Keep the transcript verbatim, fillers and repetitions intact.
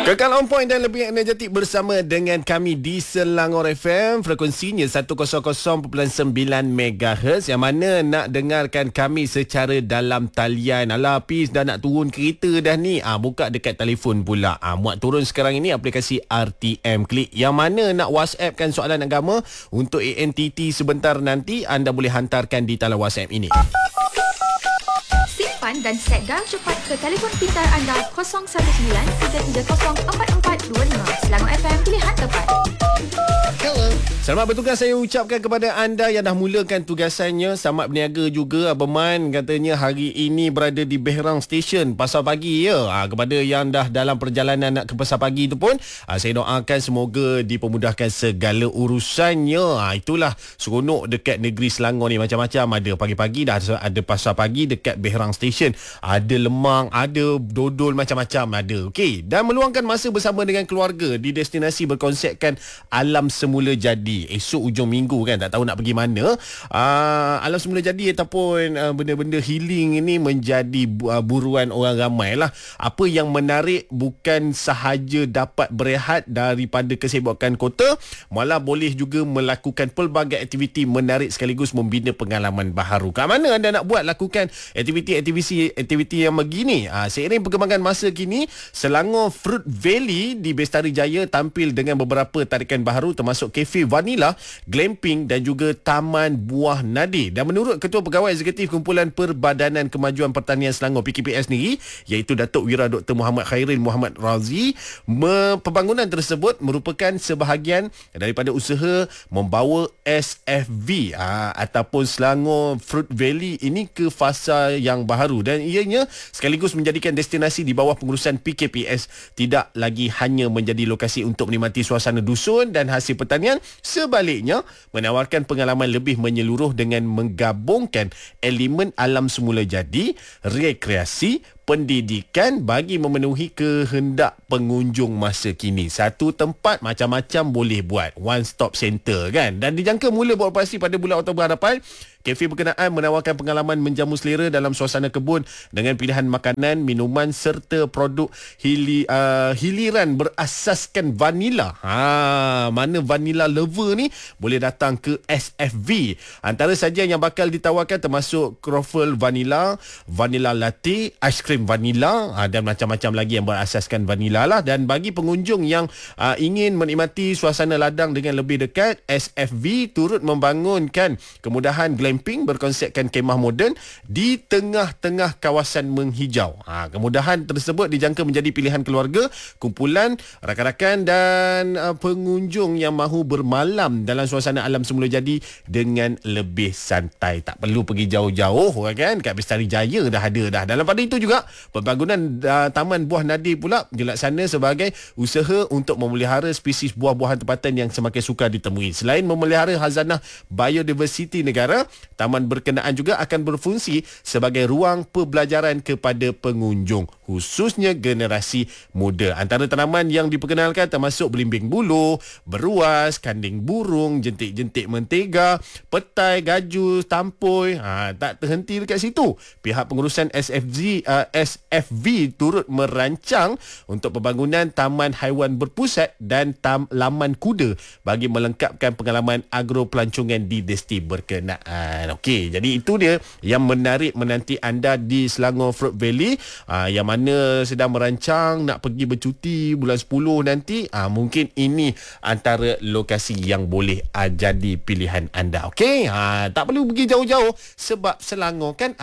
Kekal on point dan lebih energetik bersama dengan kami di Selangor F M. Frekuensinya seratus perpuluhan sembilan megahertz. Yang mana nak dengarkan kami secara dalam talian. Alah, Pis dah nak turun kereta dah ni. Ah, buka dekat telefon pula. Ah, muat turun sekarang ini aplikasi R T M Klik. Yang mana nak WhatsAppkan soalan agama untuk A N T T sebentar nanti, anda boleh hantarkan di talian WhatsApp ini. Simpan dan set dial cepat ke telefon pintar anda kosong satu sembilan tiga tiga kosong empat empat dua lima. Selangor F M, pilihan tepat. Hello. Selamat bertugas saya ucapkan kepada anda yang dah mulakan tugasannya. Selamat berniaga juga. Abang Man katanya hari ini berada di Behrang Station pasar pagi ya. Ha, kepada yang dah dalam perjalanan nak ke pasar pagi tu pun, ha, saya doakan semoga dipermudahkan segala urusannya. Ha, itulah seronok dekat negeri Selangor ni, macam-macam ada. Pagi-pagi dah ada pasar pagi dekat Behrang Station. Ada lemang, ada dodol, macam-macam ada. Okey, dan meluangkan masa bersama dengan keluarga di destinasi berkonsepkan alam semula jadi. Esok ujung minggu kan, tak tahu nak pergi mana. uh, Alam semula jadi ataupun uh, benda-benda healing ini menjadi uh, buruan orang ramai lah. Apa yang menarik bukan sahaja dapat berehat daripada kesibukan kota, malah boleh juga melakukan pelbagai aktiviti menarik sekaligus membina pengalaman baharu. Kat mana anda nak buat lakukan aktiviti-aktiviti aktiviti yang begini? uh, Seiring perkembangan masa kini, Selangor Fruit Valley di Bestari Jaya tampil dengan beberapa tarikan baharu termasuk kafe vanila, glamping dan juga taman buah nadir. Dan menurut Ketua Pegawai Eksekutif Kumpulan Perbadanan Kemajuan Pertanian Selangor P K P S sendiri, iaitu Datuk Wira Doktor Muhammad Khairin Muhammad Razi, me- pembangunan tersebut merupakan sebahagian daripada usaha membawa S F V aa, ataupun Selangor Fruit Valley ini ke fasa yang baharu, dan ianya sekaligus menjadikan destinasi di bawah pengurusan P K P S tidak lagi hanya menjadi lokasi untuk menikmati suasana dusun dan hasil pertanian. Sebaliknya, menawarkan pengalaman lebih menyeluruh dengan menggabungkan elemen alam semula jadi, rekreasi, pendidikan bagi memenuhi kehendak pengunjung masa kini. Satu tempat macam-macam boleh buat, one stop center kan. Dan dijangka mula beroperasi pada bulan Oktober hadapan. Kafe berkenaan menawarkan pengalaman menjamu selera dalam suasana kebun dengan pilihan makanan, minuman serta produk hili, uh, hiliran berasaskan vanila. Ha, mana vanila lover ni boleh datang ke S F V. Antara sajian yang bakal ditawarkan termasuk croffle vanila, vanila latte, aiskrim vanila, ha, dan macam-macam lagi yang berasaskan vanila lah. Dan bagi pengunjung yang uh, ingin menikmati suasana ladang dengan lebih dekat, S F V turut membangunkan kemudahan glamping berkonsepkan kemah moden di tengah-tengah kawasan menghijau. Ha, kemudahan tersebut dijangka menjadi pilihan keluarga, kumpulan, rakan-rakan dan uh, pengunjung yang mahu bermalam dalam suasana alam semula jadi dengan lebih santai. Tak perlu pergi jauh-jauh kan, kat Bestari Jaya dah ada dah. Dalam pada itu juga, pembangunan uh, Taman Buah Nadir pula dilaksana sebagai usaha untuk memelihara spesies buah-buahan tempatan yang semakin sukar ditemui. Selain memelihara khazanah biodiversiti negara, taman berkenaan juga akan berfungsi sebagai ruang pembelajaran kepada pengunjung, khususnya generasi muda. Antara tanaman yang diperkenalkan termasuk belimbing buluh, beruas, kanding burung, jentik-jentik mentega, petai, gajus, tampoi. Ha, tak terhenti dekat situ. Pihak pengurusan S F V, uh, S F V turut merancang untuk pembangunan taman haiwan berpusat dan tam, laman kuda bagi melengkapkan pengalaman agropelancongan di desti berkenaan. Okey, jadi itu dia yang menarik menanti anda di Selangor Fruit Valley. Aa, yang mana sedang merancang nak pergi bercuti bulan sepuluh nanti, aa, mungkin ini antara lokasi yang boleh aa, jadi pilihan anda. Okey, aa, tak perlu pergi jauh-jauh sebab Selangor kan